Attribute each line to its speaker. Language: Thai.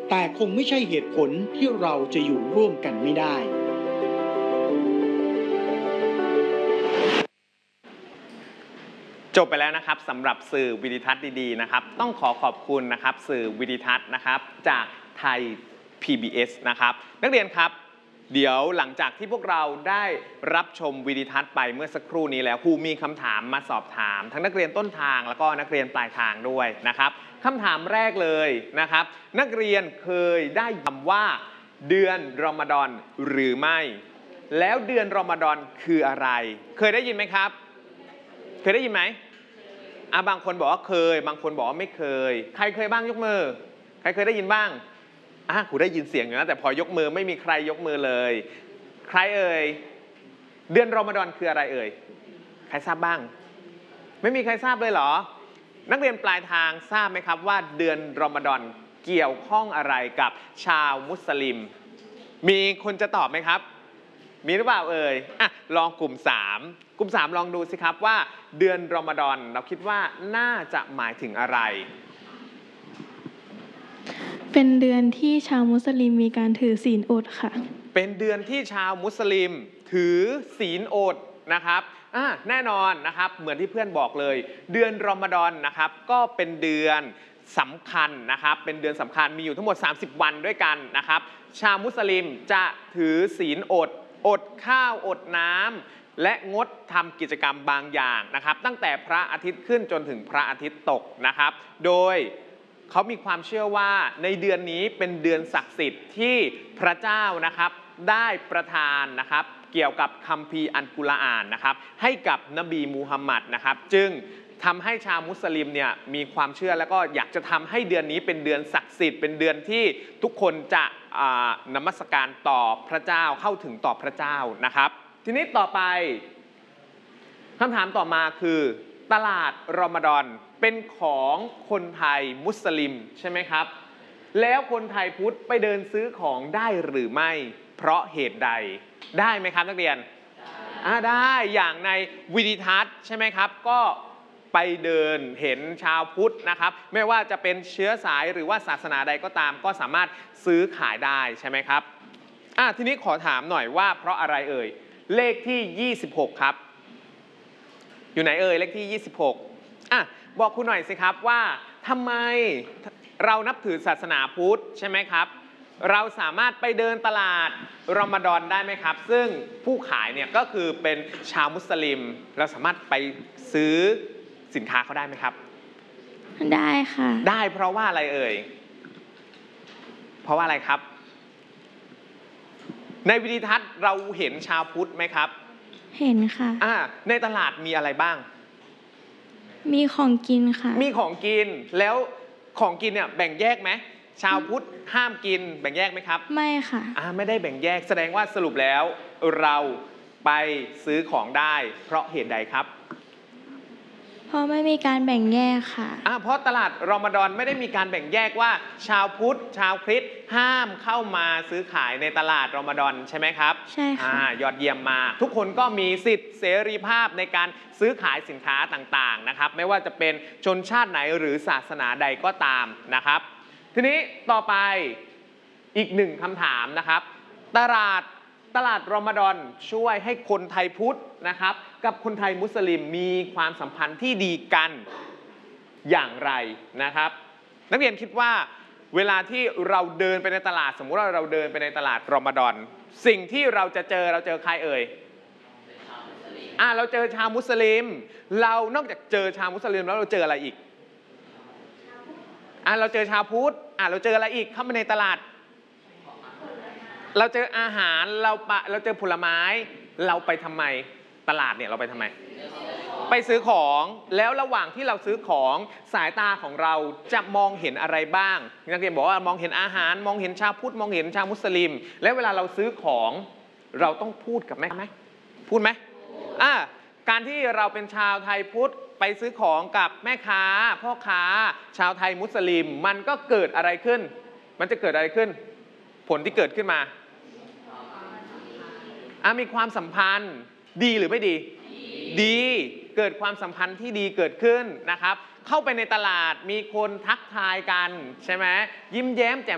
Speaker 1: แต่คงไม่ใช่เหตุผลที่เราจะอยู่ร่วมกันไม่ได้
Speaker 2: จบไปแล้วนะครับสำหรับสื่อวิดิทัศน์ดีๆนะครับต้องขอบคุณนะครับสื่อวิดิทัศน์นะครับจากไทย PBS นะครับนักเรียนครับเดี๋ยวหลังจากที่พวกเราได้รับชมวิดิทัศน์ไปเมื่อสักครู่นี้แล้วครูมีคำถามมาสอบถามทั้งนักเรียนต้นทางแล้วก็นักเรียนปลายทางด้วยนะครับคำถามแรกเลยนะครับนักเรียนเคยได้ยินคำว่าเดือนรอมฎอนหรือไม่แล้วเดือนรอมฎอนคืออะไรเคยได้ยินไหมครับเคยได้ยินไหมบางคนบอกว่าเคยบางคนบอกว่าไม่เคยใครเคยบ้างยกมือใครเคยได้ยินบ้างครูได้ยินเสียงอยู่นะแต่พอยกมือไม่มีใครยกมือเลยใครเอ่ยเดือนรอมฎอนคืออะไรเอ่ยใครทราบบ้างไม่มีใครทราบเลยเหรอนักเรียนปลายทางทราบไหมครับว่าเดือนรอมฎอนเกี่ยวข้องอะไรกับชาวมุสลิมมีคนจะตอบไหมครับมีหรือเปล่าเอ่ยลองกลุ่ม3ลองดูสิครับว่าเดือนรอมฎอนเราคิดว่าน่าจะหมายถึงอะไร
Speaker 3: เป็นเดือนที่ชาวมุสลิมมีการถือศีลอดค่ะ
Speaker 2: เป็นเดือนที่ชาวมุสลิมถือศีลอดนะครับแน่นอนนะครับเหมือนที่เพื่อนบอกเลยเดือนรอมฎอนนะครับก็เป็นเดือนสำคัญนะครับเป็นเดือนสำคัญมีอยู่ทั้งหมด30วันด้วยกันนะครับชาวมุสลิมจะถือศีลอดข้าวอดน้ำและงดทำกิจกรรมบางอย่างนะครับตั้งแต่พระอาทิตย์ขึ้นจนถึงพระอาทิตย์ตกนะครับโดยเขามีความเชื่อว่าในเดือนนี้เป็นเดือนศักดิ์สิทธิ์ที่พระเจ้านะครับได้ประทานนะครับเกี่ยวกับคัมภีร์อัลกุรอานนะครับให้กับนบีมูฮัมหมัดนะครับจึงทำให้ชาวมุสลิมเนี่ยมีความเชื่อแล้วก็อยากจะทำให้เดือนนี้เป็นเดือนศักดิ์สิทธิ์เป็นเดือนที่ทุกคนจะนมัสการต่อพระเจ้าเข้าถึงต่อพระเจ้านะครับทีนี้ต่อไปคำถามต่อมาคือตลาดรอมฎอนเป็นของคนไทยมุสลิมใช่ไหมครับแล้วคนไทยพุทธไปเดินซื้อของได้หรือไม่เพราะเหตุใดได้ไหมครับนักเรียนได้อย่างในวิดิทัศน์ใช่ไหมครับก็ไปเดินเห็นชาวพุทธนะครับไม่ว่าจะเป็นเชื้อสายหรือว่าศาสนาใดก็ตามก็สามารถซื้อขายได้ใช่ไหมครับทีนี้ขอถามหน่อยว่าเพราะอะไรเอ่ยเลขที่26ครับอยู่ไหนเอ่ยเลขที่26บอกคุณหน่อยสิครับว่าทำไมเรานับถือศาสนาพุทธใช่ไหมครับเราสามารถไปเดินตลาดรอมฎอนได้ไหมครับซึ่งผู้ขายเนี่ยก็คือเป็นชาวมุสลิมเราสามารถไปซื้อสินค้าเขาได้ไหมครับ
Speaker 3: ได้ค่ะ
Speaker 2: ได้เพราะว่าอะไรเอ่ยเพราะว่าอะไรครับในวิดิทัศน์เราเห็นชาวพุทธไหมครับ
Speaker 3: เห็นค่ะ
Speaker 2: ในตลาดมีอะไรบ้าง
Speaker 3: มีของกินค่ะ
Speaker 2: มีของกินแล้วของกินเนี่ยแบ่งแยกไหมชาวพุทธห้ามกินแบ่งแยกไหมครับ
Speaker 3: ไม่ค่ะ
Speaker 2: ไม่ได้แบ่งแยกแสดงว่าสรุปแล้วเราไปซื้อของได้เพราะเหตุใดครับ
Speaker 3: เพราะไม่มีการแบ่งแยกค่ะ
Speaker 2: เพราะตลาดรอมฎอนไม่ได้มีการแบ่งแยกว่าชาวพุทธชาวคริสต์ห้ามเข้ามาซื้อขายในตลาดรอมฎอนใช่ไหมครับ
Speaker 3: ใช่ค่ะ
Speaker 2: ยอดเยี่ยมมากทุกคนก็มีสิทธิเสรีภาพในการซื้อขายสินค้าต่างๆนะครับไม่ว่าจะเป็นชนชาติไหนหรือศาสนาใดก็ตามนะครับทีนี้ต่อไปอีกหนึ่งคำถามนะครับตลาดรอมฎอนช่วยให้คนไทยพุทธนะครับกับคนไทยมุสลิมมีความสัมพันธ์ที่ดีกันอย่างไรนะครับนักเรียนคิดว่าเวลาที่เราเดินไปในตลาดสมมุติว่าเราเดินไปในตลาดรอมฎอนสิ่งที่เราจะเจอใครเอ่ยเราเจอชาวมุสลิมเรานอกจากเจอชาวมุสลิมแล้วเราเจออะไรอีกเราเจอชาวพุทธเราเจออะไรอีกเข้ามาในตลาดเราเจออาหารเราเจอผลไม้เราไปทำไมตลาดเนี่ยเราไปทำไมไปซื้อของแล้วระหว่างที่เราซื้อของสายตาของเราจะมองเห็นอะไรบ้างนักเรียนบอกว่ามองเห็นอาหารมองเห็นชาวพุทธมองเห็นชาวมุสลิมแล้วเวลาเราซื้อของเราต้องพูดกับแม่ไหมพูดไหมการที่เราเป็นชาวไทยพุทธไปซื้อของกับแม่ค้าพ่อค้าชาวไทยมุสลิมมันก็เกิดอะไรขึ้นมันจะเกิดอะไรขึ้นผลที่เกิดขึ้นมามีความสัมพันธ์ดีหรือไม่ดีดีเกิดความสัมพันธ์ที่ดีเกิดขึ้นนะครับเข้าไปในตลาดมีคนทักทายกันใช่ไหมยิ้มแย้มแจ่ม